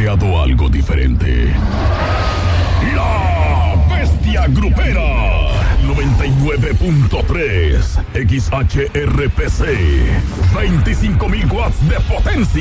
creado algo diferente. La Bestia Grupera 99.3 XHRPC, 25,000 watts de potencia.